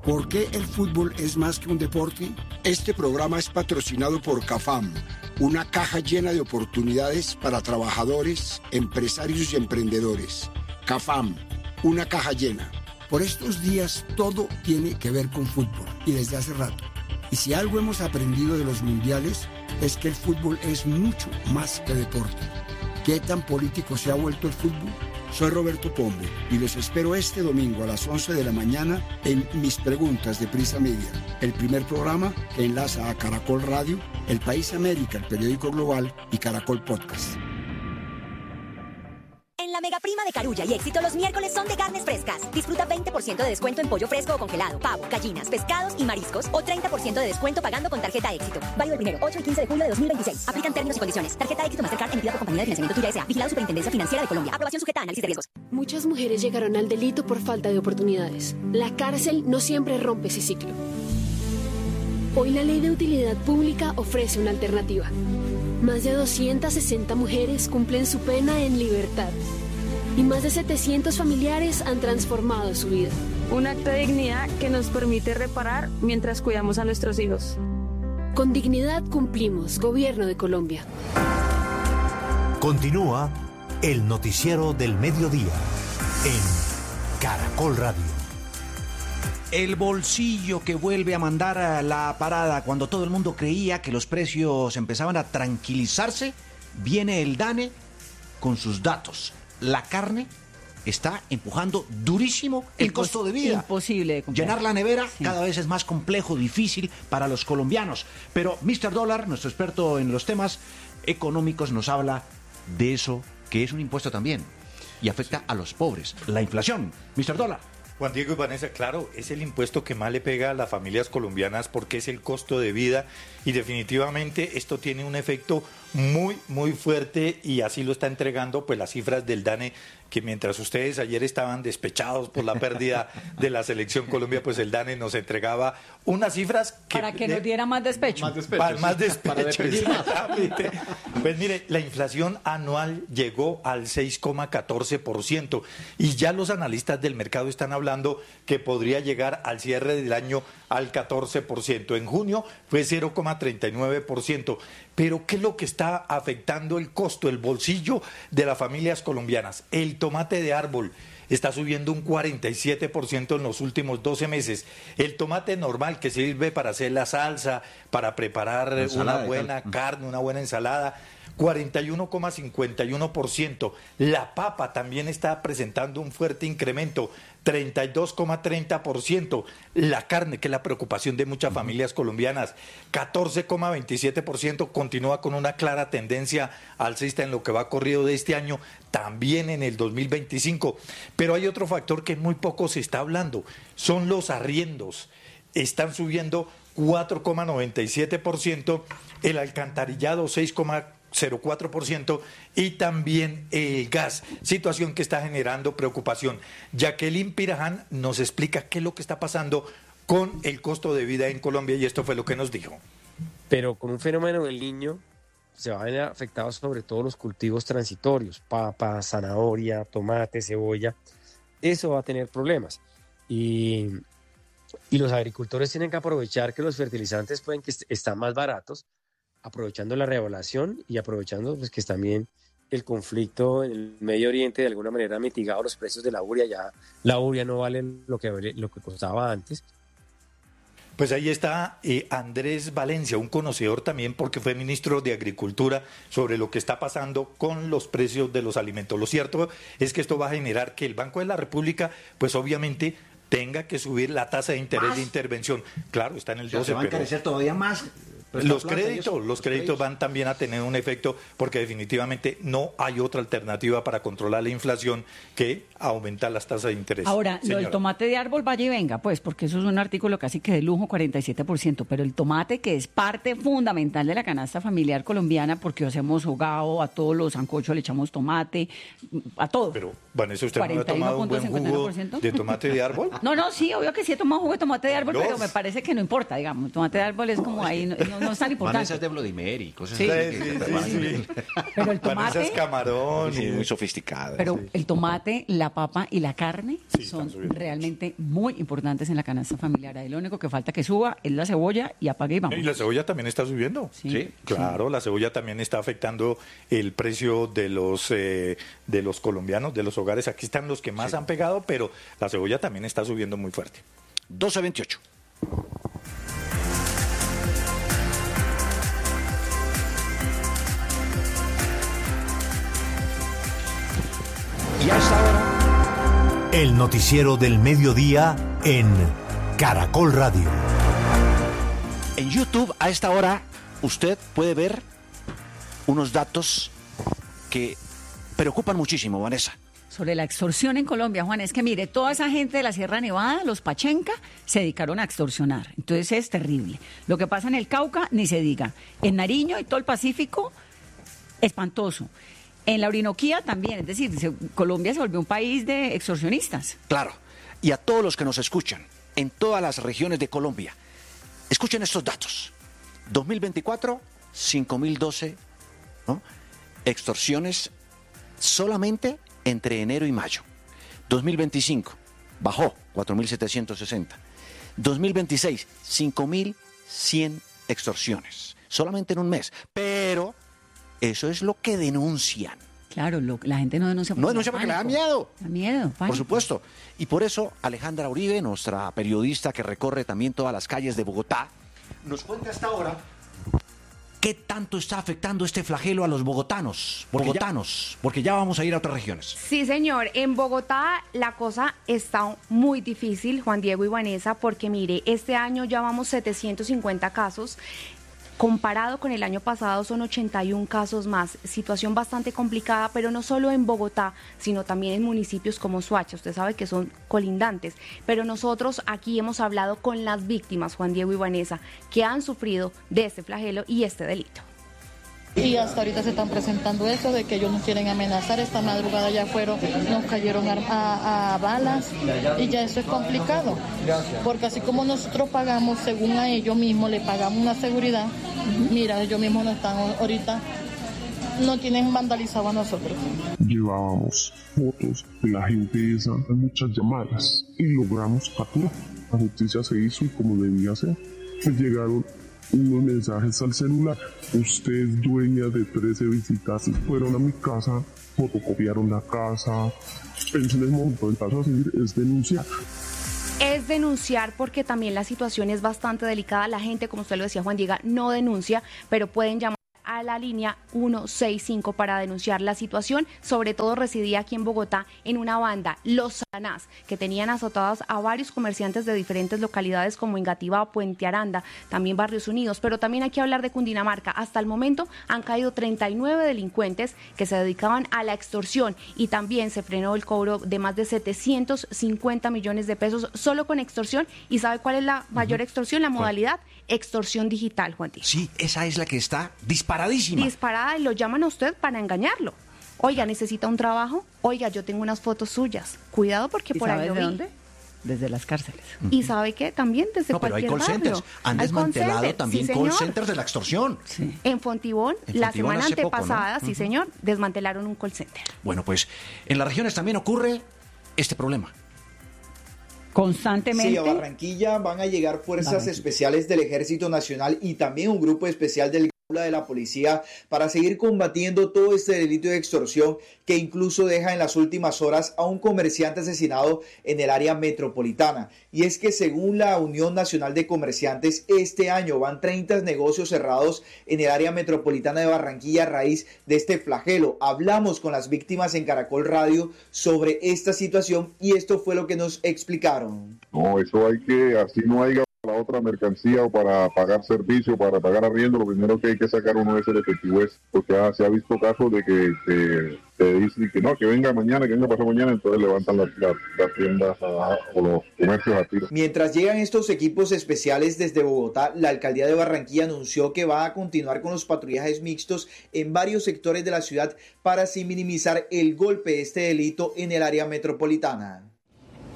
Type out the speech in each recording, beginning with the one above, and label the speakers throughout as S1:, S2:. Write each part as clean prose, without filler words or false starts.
S1: ¿Por qué el fútbol es más que un deporte? Este programa es patrocinado por CAFAM, una caja llena de oportunidades para trabajadores, empresarios y emprendedores. CAFAM, una caja llena. Por estos días todo tiene que ver con fútbol y desde hace rato. Y si algo hemos aprendido de los mundiales es que el fútbol es mucho más que deporte. ¿Qué tan político se ha vuelto el fútbol? Soy Roberto Pombo y los espero este domingo a las 11 de la mañana en Mis Preguntas de Prisa Media, el primer programa que enlaza a Caracol Radio, El País América, el periódico global y Caracol Podcast.
S2: En la mega prima de Carulla y Éxito, los miércoles son de carnes frescas. Disfruta 20% de descuento en pollo fresco o congelado, pavo, gallinas, pescados y mariscos, o 30% de descuento pagando con tarjeta Éxito. Válido el 1, 8 y 15 de julio de 2026. Aplican términos y condiciones. Tarjeta Éxito Mastercard emitida por Compañía de Financiamiento Tuya S.A. Vigilado Superintendencia Financiera de Colombia. Aprobación sujeta a análisis de riesgos.
S3: Muchas mujeres llegaron al delito por falta de oportunidades. La cárcel no siempre rompe ese ciclo. Hoy la Ley de Utilidad Pública ofrece una alternativa. Más de 260 mujeres cumplen su pena en libertad. Y más de 700 familiares han transformado su vida.
S4: Un acto de dignidad que nos permite reparar mientras cuidamos a nuestros hijos.
S3: Con dignidad cumplimos, Gobierno de Colombia.
S5: Continúa el noticiero del mediodía en Caracol Radio.
S6: El bolsillo que vuelve a mandar a la parada cuando todo el mundo creía que los precios empezaban a tranquilizarse, viene el DANE con sus datos. La carne está empujando durísimo el costo de vida.
S7: Imposible de comprar.
S6: Llenar la nevera cada vez es más complejo, difícil para los colombianos. Pero Mr. Dólar, nuestro experto en los temas económicos, nos habla de eso, que es un impuesto también y afecta a los pobres. La inflación. Mr. Dólar.
S8: Juan Diego y Vanessa, claro, es el impuesto que más le pega a las familias colombianas porque es el costo de vida y definitivamente esto tiene un efecto muy fuerte y así lo está entregando pues las cifras del DANE, que mientras ustedes ayer estaban despechados por la pérdida de la selección Colombia, pues el DANE nos entregaba unas cifras que...
S7: Para que nos diera más despecho.
S8: Más despecho, exactamente. Pues mire, la inflación anual llegó al 6,14% y ya los analistas del mercado están hablando que podría llegar al cierre del año al 14%. En junio fue 0,39%. Pero ¿qué es lo que está afectando el costo, el bolsillo de las familias colombianas? El tomate de árbol está subiendo un 47% en los últimos 12 meses. El tomate normal que sirve para hacer la salsa, para preparar una buena carne, una buena ensalada, 41,51%. La papa también está presentando un fuerte incremento, 32,30%. La carne, que es la preocupación de muchas familias colombianas, 14,27%, continúa con una clara tendencia alcista en lo que va corrido de este año, también en el 2025. Pero hay otro factor que muy poco se está hablando, son los arriendos. Están subiendo 4,97%, el alcantarillado 6,04% y también el gas, situación que está generando preocupación. Jacqueline Piraján nos explica qué es lo que está pasando con el costo de vida en Colombia y esto fue lo que nos dijo.
S9: Pero con un fenómeno del Niño se van a ver afectados sobre todo los cultivos transitorios, papa, zanahoria, tomate, cebolla. Eso va a tener problemas y los agricultores tienen que aprovechar que los fertilizantes pueden que están más baratos, aprovechando la revaluación y aprovechando pues, que también el conflicto en el Medio Oriente de alguna manera ha mitigado los precios de la urea. Ya la urea no vale lo que costaba antes.
S8: Pues ahí está Andrés Valencia, un conocedor también porque fue ministro de Agricultura, sobre lo que está pasando con los precios de los alimentos. Lo cierto es que esto va a generar que el Banco de la República, pues obviamente tenga que subir la tasa de interés de intervención. Claro, está en el 12%.
S6: Se va a encarecer todavía más.
S8: Los créditos van también a tener un efecto porque definitivamente no hay otra alternativa para controlar la inflación que aumentar las tasas de interés.
S7: Ahora, lo del tomate de árbol vaya y venga, pues, porque eso es un artículo casi que de lujo, 47%, pero el tomate que es parte fundamental de la canasta familiar colombiana, porque hacemos hogao, a todos los sancochos le echamos tomate, a todo.
S8: Pero, Vanessa, ¿usted no ha tomado un buen jugo de tomate de árbol?
S7: No, sí, obvio que sí he tomado jugo de tomate de árbol, pero me parece que no importa, digamos, tomate de árbol es como ahí, no no es tan importante.
S6: Vanessa es de Vladimir y cosas
S7: Sí.
S6: así.
S8: Sí.
S7: Pero el
S8: Vanessa
S7: tomate,
S8: es camarón.
S6: Sí,
S8: y-
S6: muy sofisticada.
S7: pero el tomate, la papa y la carne
S8: Sí,
S7: son
S8: están subiendo.
S7: realmente muy importantes en la canasta familiar. Ahí lo único que falta que suba es la cebolla y apague y vamos.
S8: Y la cebolla también está subiendo.
S6: Sí.
S8: Claro, la cebolla también está afectando el precio de los colombianos, de los hogares. Aquí están los que más han pegado, pero la cebolla también está subiendo muy fuerte.
S6: 12.28. Y a esta hora,
S5: El noticiero del mediodía en Caracol Radio.
S6: en YouTube, a esta hora, usted puede ver unos datos que preocupan muchísimo, Vanessa.
S7: Sobre la extorsión en Colombia, Juan, es que mire, toda esa gente de la Sierra Nevada, los Pachenca, se dedicaron a extorsionar. Entonces es terrible. Lo que pasa en el Cauca, ni se diga. En Nariño y todo el Pacífico, espantoso. En la Orinoquía también, es decir, Colombia se volvió un país de extorsionistas.
S6: Claro. Y a todos los que nos escuchan en todas las regiones de Colombia, escuchen estos datos. 2024, 5.012, ¿no? Extorsiones solamente entre enero y mayo. 2025, bajó, 4.760. 2026, 5.100 extorsiones, solamente en un mes. Pero eso es lo que denuncian.
S7: Claro, la gente no denuncia
S6: No denuncia porque le da miedo.
S7: Da miedo,
S6: Por
S7: pánico.
S6: supuesto. Y por eso Alejandra Uribe, nuestra periodista que recorre también todas las calles de Bogotá, nos cuenta hasta ahora qué tanto está afectando este flagelo a los bogotanos. Porque ya vamos a ir a otras regiones.
S10: Sí, señor. En Bogotá la cosa está muy difícil, Juan Diego y Vanessa, porque mire, este año ya vamos 750 casos. Comparado con el año pasado son 81 casos más, situación bastante complicada, pero no solo en Bogotá, sino también en municipios como Soacha, usted sabe que son colindantes, pero nosotros aquí hemos hablado con las víctimas, Juan Diego y Vanessa, que han sufrido de este flagelo y este delito.
S11: Y hasta ahorita se están presentando eso de que ellos nos quieren amenazar. Esta madrugada ya nos cayeron a balas y ya eso es complicado. Porque así como nosotros pagamos, según a ellos mismos, le pagamos una seguridad, mira, ellos mismos no están ahorita, no tienen vandalizado a nosotros.
S12: Llevábamos fotos de la gente esa, muchas llamadas y logramos capturar. La justicia se hizo como debía ser. Me llegaron unos mensajes al celular. Usted es dueña de 13 visitas. Fueron a mi casa, fotocopiaron la casa. En ese momento el paso a seguir es denunciar.
S10: Es denunciar porque también la situación es bastante delicada. La gente, como usted lo decía, Juan Diego, no denuncia, pero pueden llamar a la línea 165 para denunciar la situación. Sobre todo residía aquí en Bogotá en una banda, Los Sanás, que tenían azotados a varios comerciantes de diferentes localidades como Engativá, Puente Aranda, también Barrios Unidos, pero también hay que hablar de Cundinamarca. Hasta el momento han caído 39 delincuentes que se dedicaban a la extorsión y también se frenó el cobro de más de 750 millones de pesos solo con extorsión. ¿Y sabe cuál es la mayor extorsión? La modalidad extorsión digital, Juan Diego.
S6: Sí, esa es la que está disparadísima.
S10: Disparada, y lo llaman a usted para engañarlo. Oiga, ¿necesita un trabajo? Oiga, yo tengo unas fotos suyas. Cuidado porque
S7: ¿Y
S10: por ahí
S7: sabe
S10: lo
S7: de
S10: vi.
S7: dónde? Desde las cárceles.
S10: ¿Y sabe qué? También desde
S6: No, pero hay
S10: cualquier
S6: call centers.
S10: barrio.
S6: Han
S10: Hay
S6: desmantelado
S10: call centers,
S6: también
S10: sí,
S6: call
S10: señor.
S6: centers de la extorsión.
S7: Sí.
S10: En Fontibón,
S6: En
S10: la
S6: Fontibón
S10: semana
S6: hace poco,
S10: antepasada,
S6: ¿no?
S10: sí señor, desmantelaron un call center.
S6: Bueno, pues en las regiones también ocurre este problema.
S7: Constantemente.
S13: Sí, a Barranquilla van a llegar fuerzas
S7: Barranquilla.
S13: especiales del Ejército Nacional y también un grupo especial del de la policía para seguir combatiendo todo este delito de extorsión que incluso deja en las últimas horas a un comerciante asesinado en el área metropolitana. Y es que según la Unión Nacional de Comerciantes, este año van 30 negocios cerrados en el área metropolitana de Barranquilla a raíz de este flagelo. Hablamos con las víctimas en Caracol Radio sobre esta situación y esto fue lo que nos explicaron.
S12: No, eso hay que, así no haya para otra mercancía o para pagar servicio, para pagar arriendo, lo primero que hay que sacar uno es el efectivo, porque se ha visto casos de que te dicen que no, que venga mañana, que venga pasado mañana, entonces levantan las tiendas o los comercios a tiro.
S13: Mientras llegan estos equipos especiales desde Bogotá, la alcaldía de Barranquilla anunció que va a continuar con los patrullajes mixtos en varios sectores de la ciudad para así minimizar el golpe de este delito en el área metropolitana.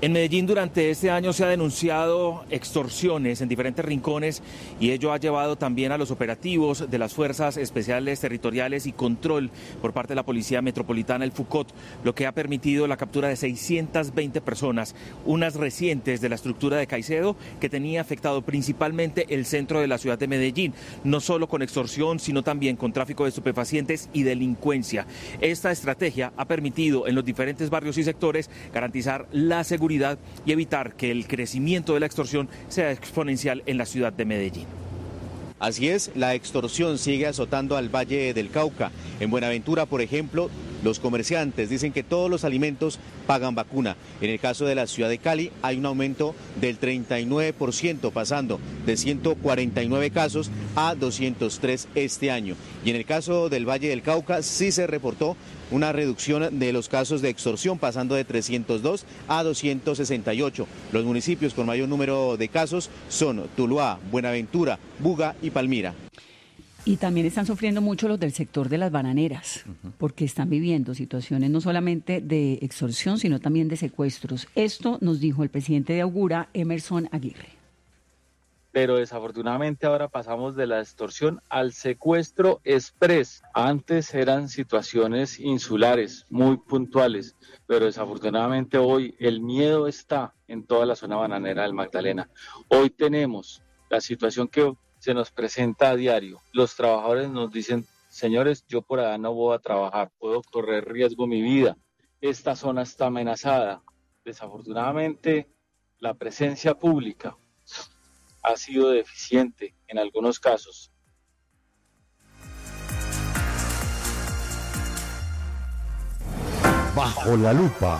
S14: En Medellín durante este año se ha denunciado extorsiones en diferentes rincones y ello ha llevado también a los operativos de las Fuerzas Especiales Territoriales y control por parte de la Policía Metropolitana, el FUCOT, lo que ha permitido la captura de 620 personas, unas recientes de la estructura de Caicedo que tenía afectado principalmente el centro de la ciudad de Medellín, no solo con extorsión, sino también con tráfico de estupefacientes y delincuencia. Esta estrategia ha permitido en los diferentes barrios y sectores garantizar la seguridad y evitar que el crecimiento de la extorsión sea exponencial en la ciudad de Medellín.
S15: Así es, la extorsión sigue azotando al Valle del Cauca. En Buenaventura, por ejemplo, los comerciantes dicen que todos los alimentos pagan vacuna. En el caso de la ciudad de Cali hay un aumento del 39%, pasando de 149 casos a 203 este año. Y en el caso del Valle del Cauca sí se reportó una reducción de los casos de extorsión, pasando de 302 a 268. Los municipios con mayor número de casos son Tuluá, Buenaventura, Buga y Palmira.
S7: Y también están sufriendo mucho los del sector de las bananeras, porque están viviendo situaciones no solamente de extorsión, sino también de secuestros. Esto nos dijo el presidente de Augura, Emerson Aguirre.
S16: Pero desafortunadamente ahora pasamos de la extorsión al secuestro express. Antes eran situaciones insulares, muy puntuales, pero desafortunadamente hoy el miedo está en toda la zona bananera del Magdalena. Hoy tenemos la situación que se nos presenta a diario. Los trabajadores nos dicen, señores, yo por allá no voy a trabajar, puedo correr riesgo mi vida. Esta zona está amenazada. Desafortunadamente, la presencia pública ha sido deficiente en algunos casos.
S5: Bajo la lupa.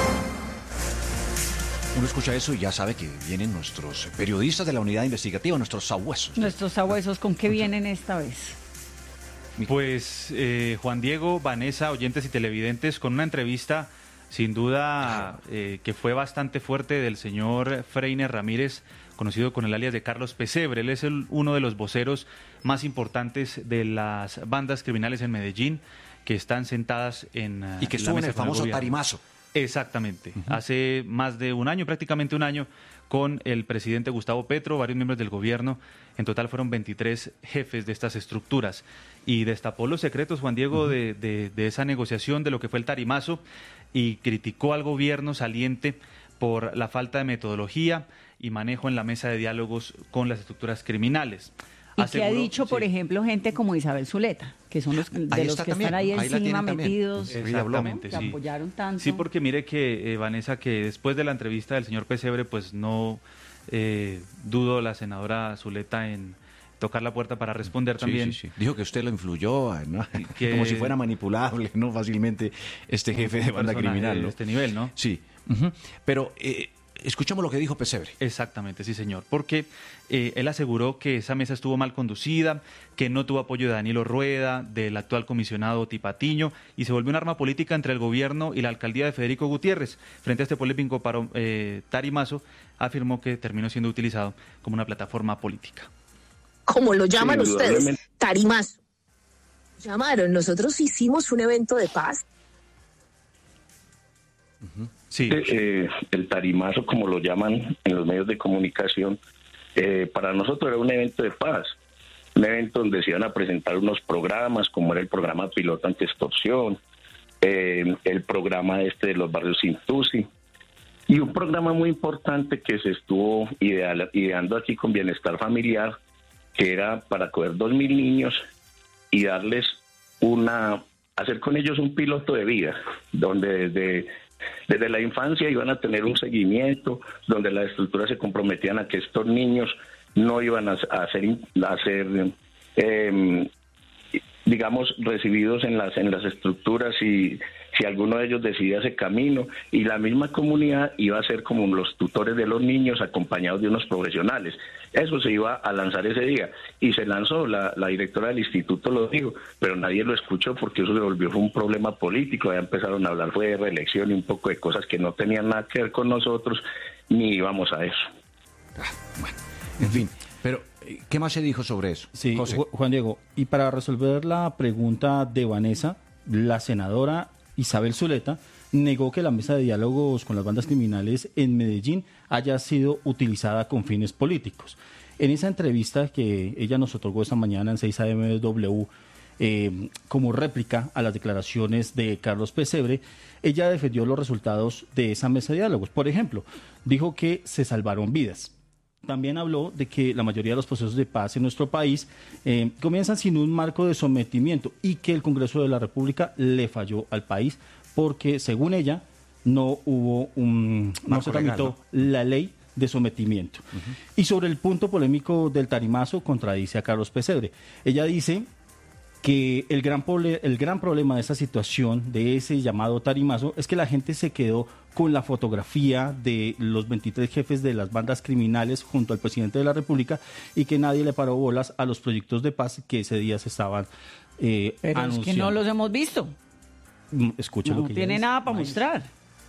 S6: Uno escucha eso y ya sabe que vienen nuestros periodistas de la unidad investigativa, nuestros sabuesos.
S7: Nuestros sabuesos, ¿con qué vienen esta vez?
S17: Pues Juan Diego, Vanessa, oyentes y televidentes, con una entrevista sin duda que fue bastante fuerte del señor Freiner Ramírez, conocido con el alias de Carlos Pesebre. Él es uno de los voceros más importantes de las bandas criminales en Medellín, que están sentadas en
S6: y que estuvo en el famoso Tarimazo.
S17: Exactamente. Hace más de un año, prácticamente un año, con el presidente Gustavo Petro, varios miembros del gobierno. En total fueron 23 jefes de estas estructuras. Y destapó los secretos, Juan Diego, de esa negociación, de lo que fue el Tarimazo, y criticó al gobierno saliente por la falta de metodología y manejo en la mesa de diálogos con las estructuras criminales.
S7: ¿Y qué ha dicho, por ejemplo, gente como Isabel Zuleta, que son los de los que también están ahí encima metidos,
S17: exactamente,
S7: que apoyaron tanto?
S17: Sí, porque mire que, Vanessa, que después de la entrevista del señor Pesebre, pues no dudo la senadora Zuleta en tocar la puerta para responder también.
S6: Sí. Dijo que usted lo influyó, ¿no? Como si fuera manipulable, ¿no? Fácilmente este jefe de banda criminal, ¿no?
S17: De este nivel, ¿no?
S6: Sí. Pero escuchamos lo que dijo Pesebre.
S17: Exactamente, sí, señor. Porque él aseguró que esa mesa estuvo mal conducida, que no tuvo apoyo de Danilo Rueda, del actual comisionado Tipatiño, y se volvió un arma política entre el gobierno y la alcaldía de Federico Gutiérrez. Frente a este polémico paro, Tarimazo afirmó que terminó siendo utilizado como una plataforma política.
S18: Como lo llaman ustedes, Tarimazo. Llamaron, nosotros hicimos un evento de paz.
S17: Sí.
S19: El Tarimazo, como lo llaman en los medios de comunicación, para nosotros era un evento de paz, un evento donde se iban a presentar unos programas, como era el programa piloto anti-extorsión, el programa de los barrios Intusi, y un programa muy importante que se estuvo ideando aquí con Bienestar Familiar, que era para coger 2.000 niños y darles hacer con ellos un piloto de vida, donde desde la infancia iban a tener un seguimiento, donde las estructuras se comprometían a que estos niños no iban a ser digamos, recibidos en las estructuras y si alguno de ellos decidía ese camino, y la misma comunidad iba a ser como los tutores de los niños acompañados de unos profesionales. Eso se iba a lanzar ese día y se lanzó, la directora del instituto lo dijo, pero nadie lo escuchó porque eso se volvió un problema político. Ya empezaron a hablar fue de reelección y un poco de cosas que no tenían nada que ver con nosotros, ni íbamos a eso.
S6: Bueno, en fin, pero ¿qué más se dijo sobre eso?
S20: Sí,
S6: José.
S20: Juan Diego, y para resolver la pregunta de Vanessa, la senadora Isabel Zuleta negó que la mesa de diálogos con las bandas criminales en Medellín haya sido utilizada con fines políticos. En esa entrevista que ella nos otorgó esta mañana en 6 AMW, como réplica a las declaraciones de Carlos Pesebre, ella defendió los resultados de esa mesa de diálogos. Por ejemplo, dijo que se salvaron vidas. También habló de que la mayoría de los procesos de paz en nuestro país comienzan sin un marco de sometimiento y que el Congreso de la República le falló al país porque, según ella, no se tramitó la ley de sometimiento. Y sobre el punto polémico del tarimazo, contradice a Carlos Pesebre. Ella dice que el gran problema de esta situación, de ese llamado tarimazo, es que la gente se quedó con la fotografía de los 23 jefes de las bandas criminales junto al presidente de la República y que nadie le paró bolas a los proyectos de paz que ese día se estaban
S7: Pero
S20: anunciando.
S7: es que no los hemos visto.
S20: Escucha
S7: No
S20: lo que
S7: tiene
S20: ella
S7: nada para mostrar.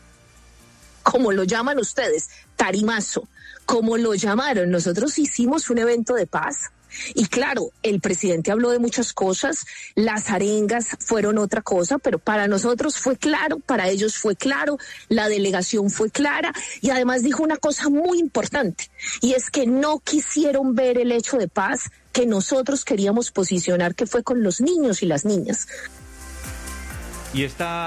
S18: Como lo llaman ustedes, tarimazo, como lo llamaron, nosotros hicimos un evento de paz. Y claro, el presidente habló de muchas cosas, las arengas fueron otra cosa, pero para nosotros fue claro, para ellos fue claro, la delegación fue clara y además dijo una cosa muy importante, y es que no quisieron ver el hecho de paz que nosotros queríamos posicionar, que fue con los niños y las niñas.
S17: Y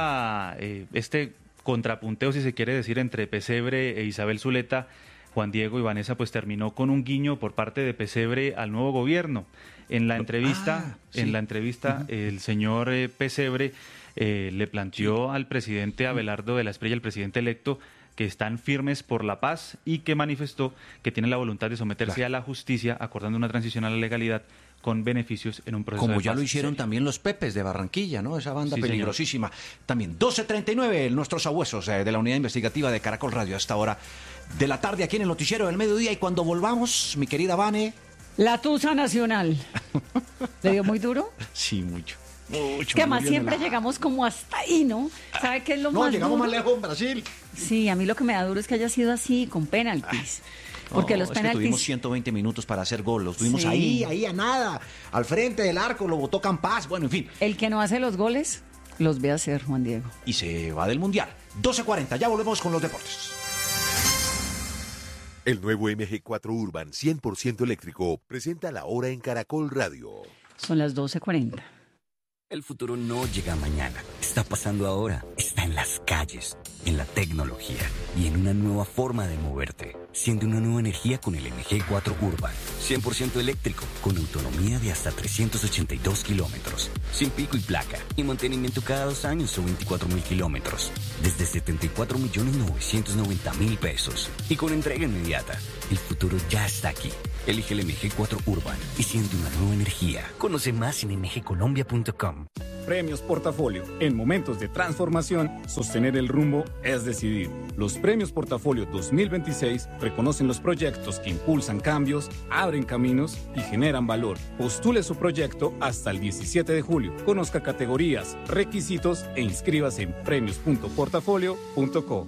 S17: este contrapunteo, si se quiere decir, entre Pesebre e Isabel Zuleta, Juan Diego y Vanessa, pues terminó con un guiño por parte de Pesebre al nuevo gobierno. En la entrevista, el señor Pesebre le planteó al presidente Abelardo de la Espriella, el presidente electo, que están firmes por la paz y que manifestó que tienen la voluntad de someterse a la justicia, acordando una transición a la legalidad con beneficios en un proceso de
S6: Como
S17: paz.
S6: ya lo hicieron también los Pepes de Barranquilla, ¿no? Esa banda
S17: Sí,
S6: peligrosísima. También 12:39, nuestros sabuesos de la unidad investigativa de Caracol Radio a esta hora de la tarde aquí en el Noticiero del Mediodía. Y cuando volvamos, mi querida Vane...
S7: La Tusa Nacional. ¿Le dio muy duro?
S6: Sí, mucho.
S7: Es que además siempre llegamos como hasta ahí, ¿no? ¿Sabe qué es lo más duro?
S6: No, llegamos más lejos en Brasil.
S7: Sí, a mí lo que me da duro es que haya sido así, con penaltis. Porque los penaltis...
S6: tuvimos 120 minutos para hacer gol, los tuvimos ahí a nada, al frente del arco, lo botó Campas, bueno, en fin.
S7: El que no hace los goles, los ve hacer, Juan Diego.
S6: Y se va del Mundial. 12:40, ya volvemos con los deportes.
S21: El nuevo MG4 Urban 100% eléctrico presenta la hora en Caracol Radio.
S7: Son las 12:40.
S22: El futuro no llega mañana, está pasando ahora, está en las calles, en la tecnología y en una nueva forma de moverte. Siente una nueva energía con el MG4 Urban, 100% eléctrico, con autonomía de hasta 382 kilómetros, sin pico y placa, y mantenimiento cada 2 años o 24.000 kilómetros, desde 74.990.000 pesos, y con entrega inmediata. El futuro ya está aquí. Elige el MG4 Urban y siente una nueva energía. Conoce más en mgcolombia.com.
S23: Premios Portafolio. En momentos de transformación, sostener el rumbo es decidir. Los Premios Portafolio 2026 reconocen los proyectos que impulsan cambios, abren caminos y generan valor. Postule su proyecto hasta el 17 de julio. Conozca categorías, requisitos e inscríbase en premios.portafolio.co.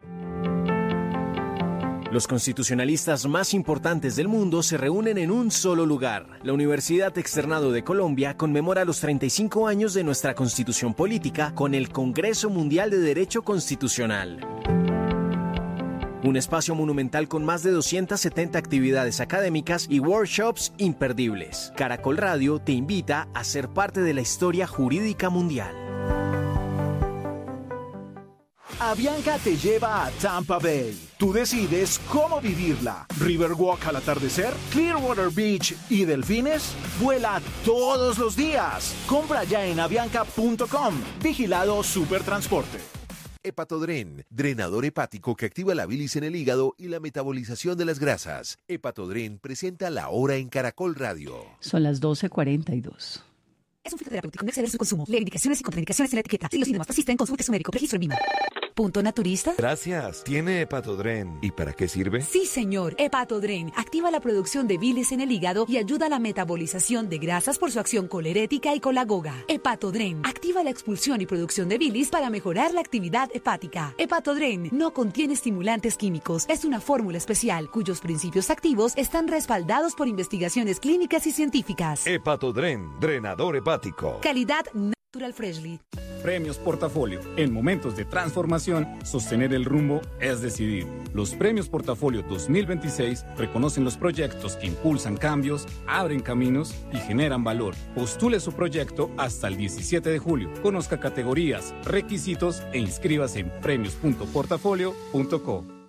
S24: Los constitucionalistas más importantes del mundo se reúnen en un solo lugar. La Universidad Externado de Colombia conmemora los 35 años de nuestra Constitución Política con el Congreso Mundial de Derecho Constitucional. Un espacio monumental con más de 270 actividades académicas y workshops imperdibles. Caracol Radio te invita a ser parte de la historia jurídica mundial.
S25: Avianca te lleva a Tampa Bay. Tú decides cómo vivirla. Riverwalk al atardecer, Clearwater Beach y delfines. Vuela todos los días. Compra ya en avianca.com. Vigilado Supertransporte.
S21: Hepatodren, drenador hepático que activa la bilis en el hígado y la metabolización de las grasas. Hepatodren presenta la hora en Caracol Radio.
S7: Son las 12:42.
S2: Es un fitoterapéutico, no exceder su consumo. Lee indicaciones y contraindicaciones en la etiqueta. Si los síntomas persisten, consulte a su médico. Registro en VIMA. ¿Punto naturista?
S26: Gracias. ¿Tiene Hepatodren? ¿Y para qué sirve?
S27: Sí, señor. Hepatodren activa la producción de bilis en el hígado y ayuda a la metabolización de grasas por su acción colerética y colagoga. Hepatodren activa la expulsión y producción de bilis para mejorar la actividad hepática. Hepatodren no contiene estimulantes químicos. Es una fórmula especial cuyos principios activos están respaldados por investigaciones clínicas y científicas.
S26: Hepatodren, drenador hepático.
S27: Calidad Natural Freshly.
S23: Premios Portafolio. En momentos de transformación, sostener el rumbo es decidir. Los Premios Portafolio 2026 reconocen los proyectos que impulsan cambios, abren caminos y generan valor. Postule su proyecto hasta el 17 de julio. Conozca categorías, requisitos e inscríbase en premios.portafolio.co.